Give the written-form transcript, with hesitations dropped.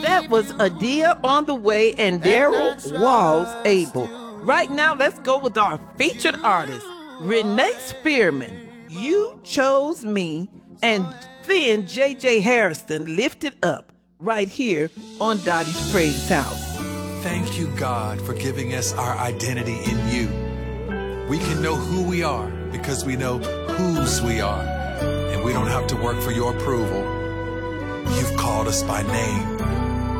That was Adia on the way and Daryl Walls Abel. Right now, let's go with our featured artist, Renee Spearman. You chose me, and then J.J. Harrison lifted up right here on Dottie's Praise House. Thank you, God, for giving us our identity in you. We can know who we are because we know whose we are, and we don't have to work for your approval. You've called us by name.